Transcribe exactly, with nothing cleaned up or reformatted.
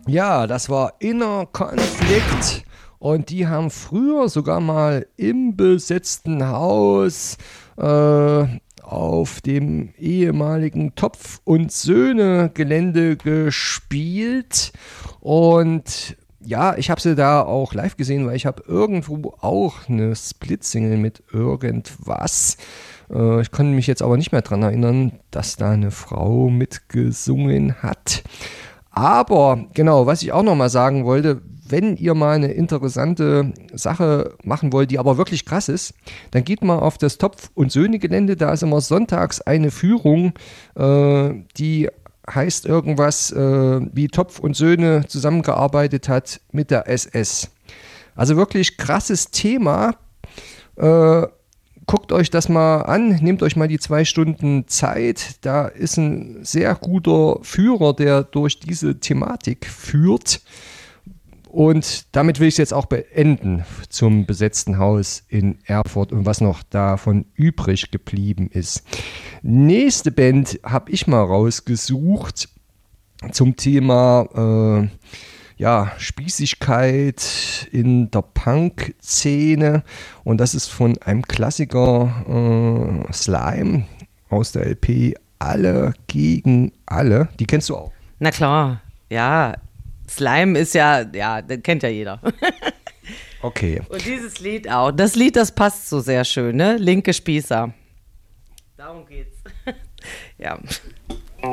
Ja, das war Inner Konflikt. Und die haben früher sogar mal im besetzten Haus äh, auf dem ehemaligen Topf- und Söhne-Gelände gespielt. Und ja, ich habe sie da auch live gesehen, weil ich habe irgendwo auch eine Split-Single mit irgendwas. Äh, ich konnte mich jetzt aber nicht mehr daran erinnern, dass da eine Frau mitgesungen hat. Aber genau, was ich auch nochmal sagen wollte, wenn ihr mal eine interessante Sache machen wollt, die aber wirklich krass ist, dann geht mal auf das Topf- und Söhne-Gelände. Da ist immer sonntags eine Führung, äh, die heißt irgendwas, äh, wie Topf und Söhne zusammengearbeitet hat mit der S S. Also wirklich krasses Thema. Äh, Guckt euch das mal an, nehmt euch mal die zwei Stunden Zeit. Da ist ein sehr guter Führer, der durch diese Thematik führt. Und damit will ich es jetzt auch beenden zum besetzten Haus in Erfurt und was noch davon übrig geblieben ist. Nächste Band habe ich mal rausgesucht zum Thema äh, ja, Spießigkeit in der Punk-Szene. Und das ist von einem Klassiker äh, Slime aus der L P Alle gegen alle. Die kennst du auch. Na klar, ja. Slime ist ja, ja, den kennt ja jeder. Okay. Und dieses Lied auch. Das Lied, das passt so sehr schön, ne? Linke Spießer. Darum geht's. Ja.